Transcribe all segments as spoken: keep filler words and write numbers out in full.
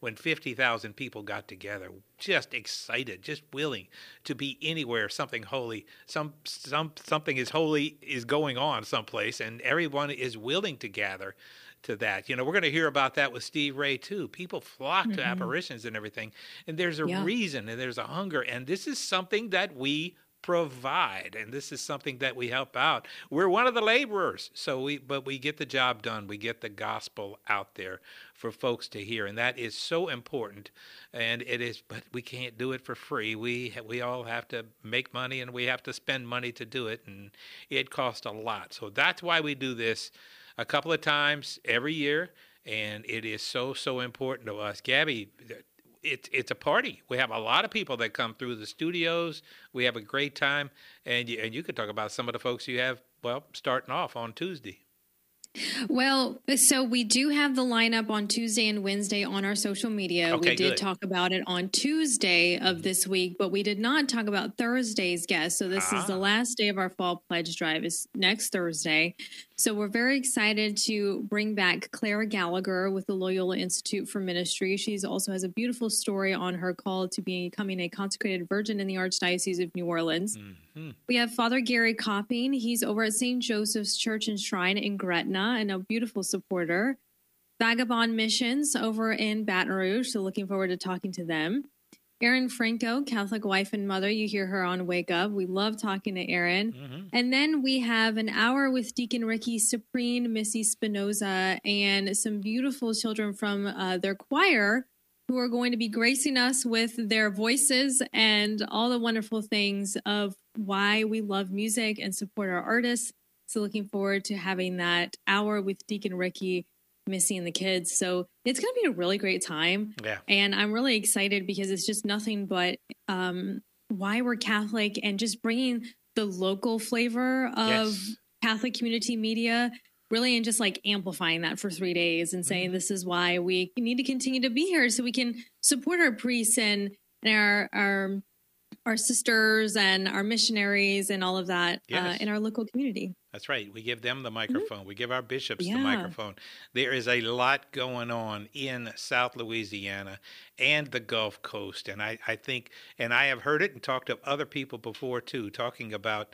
when fifty thousand people got together, just excited, just willing to be anywhere something holy, some some something is holy is going on someplace, and everyone is willing to gather to that. You know, we're going to hear about that with Steve Ray too. People flock mm-hmm. to apparitions and everything, and there's a yeah. reason, and there's a hunger, and this is something that we provide, and this is something that we help out. We're one of the laborers, so we but we get the job done. We get the gospel out there for folks to hear, and that is so important. And it is, but we can't do it for free. We we all have to make money, and we have to spend money to do it, and it costs a lot. So that's why we do this a couple of times every year, and it is so so important to us. Gabby, It's it's a party. We have a lot of people that come through the studios. We have a great time, and you, and you could talk about some of the folks you have, well, starting off on Tuesday. Well, so we do have the lineup on Tuesday and Wednesday on our social media. Okay, we did good. talk about it on Tuesday of this week, but we did not talk about Thursday's guest. So this ah. is the last day of our fall pledge drive is next Thursday. So we're very excited to bring back Clara Gallagher with the Loyola Institute for Ministry. She also has a beautiful story on her call to becoming a consecrated virgin in the Archdiocese of New Orleans. Mm-hmm. We have Father Gary Copping. He's over at Saint Joseph's Church and Shrine in Gretna and a beautiful supporter. Vagabond Missions over in Baton Rouge. So looking forward to talking to them. Erin Franco, Catholic wife and mother. You hear her on Wake Up. We love talking to Erin. Mm-hmm. And then we have an hour with Deacon Ricky Supreme, Missy Spinoza, and some beautiful children from uh, their choir who are going to be gracing us with their voices and all the wonderful things of why we love music and support our artists. So looking forward to having that hour with Deacon Ricky, Missy, and the kids. So it's going to be a really great time. Yeah. And I'm really excited because it's just nothing but um, why we're Catholic and just bringing the local flavor of yes. Catholic community media, really, and just like amplifying that for three days and saying, mm-hmm. this is why we need to continue to be here so we can support our priests and, and our, our, our sisters and our missionaries and all of that yes. uh, in our local community. That's right. We give them the microphone. Mm-hmm. We give our bishops yeah. the microphone. There is a lot going on in South Louisiana and the Gulf Coast. And I, I think, and I have heard it and talked to other people before too, talking about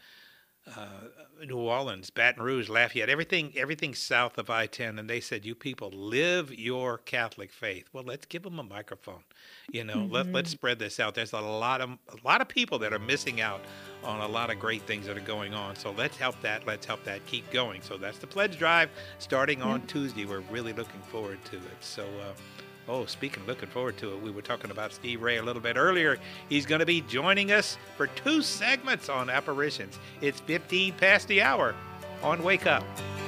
uh, New Orleans, Baton Rouge, Lafayette, everything, everything south of I ten. And they said, you people live your Catholic faith. Well, let's give them a microphone. You know, mm-hmm. let, let's spread this out. There's a lot of, a lot of people that are missing out on a lot of great things that are going on. So let's help that. Let's help that keep going. So that's the pledge drive starting on yeah. Tuesday. We're really looking forward to it. So, uh, oh, speaking, looking forward to it. We were talking about Steve Ray a little bit earlier. He's going to be joining us for two segments on apparitions. It's fifteen past the hour on Wake Up.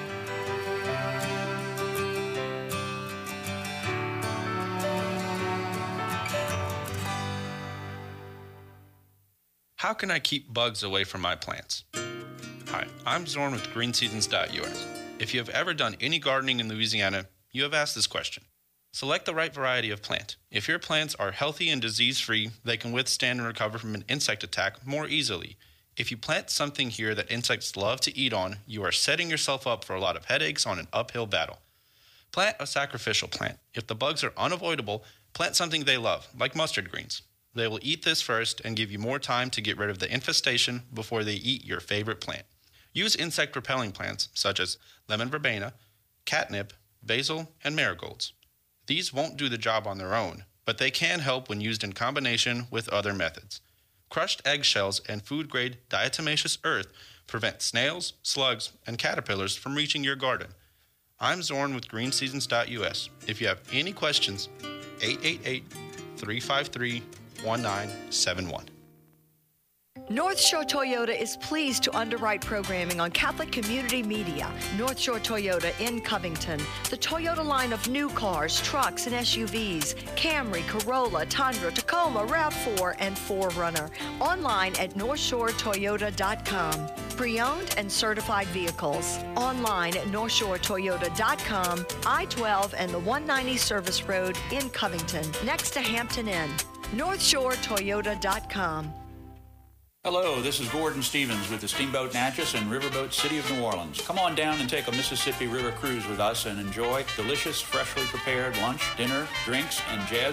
How can I keep bugs away from my plants? Hi, I'm Zorn with green seasons dot U S. If you have ever done any gardening in Louisiana, you have asked this question. Select the right variety of plant. If your plants are healthy and disease-free, they can withstand and recover from an insect attack more easily. If you plant something here that insects love to eat on, you are setting yourself up for a lot of headaches on an uphill battle. Plant a sacrificial plant. If the bugs are unavoidable, plant something they love, like mustard greens. They will eat this first and give you more time to get rid of the infestation before they eat your favorite plant. Use insect-repelling plants such as lemon verbena, catnip, basil, and marigolds. These won't do the job on their own, but they can help when used in combination with other methods. Crushed eggshells and food-grade diatomaceous earth prevent snails, slugs, and caterpillars from reaching your garden. I'm Zorn with green seasons dot U S. If you have any questions, eight eight eight, three five three, one nine seven one. North Shore Toyota is pleased to underwrite programming on Catholic Community Media. North Shore Toyota in Covington. The Toyota line of new cars, trucks, and S U Vs. Camry, Corolla, Tundra, Tacoma, RAV four, and four runner. Online at north shore toyota dot com. Pre-owned and certified vehicles. Online at north shore toyota dot com. I twelve and the one ninety Service Road in Covington, next to Hampton Inn. north shore toyota dot com. Hello, this is Gordon Stevens with the Steamboat Natchez and Riverboat City of New Orleans. Come on down and take a Mississippi River cruise with us and enjoy delicious, freshly prepared lunch, dinner, drinks, and jazz